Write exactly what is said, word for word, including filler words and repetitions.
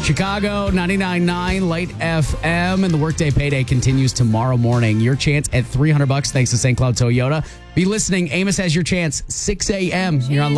Chicago ninety-nine point nine Light F M, and the Workday Payday continues tomorrow morning. Your chance at three hundred bucks thanks to Saint Cloud Toyota. Be listening. Amos has your chance, six a.m. You're on